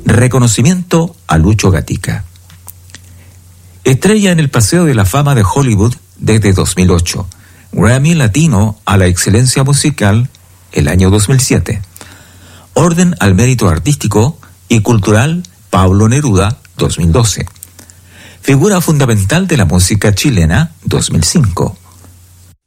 Reconocimiento a Lucho Gatica. Estrella en el Paseo de la Fama de Hollywood desde 2008. Grammy Latino a la excelencia musical el año 2007. Orden al mérito artístico y cultural Pablo Neruda 2012. Figura fundamental de la música chilena 2005.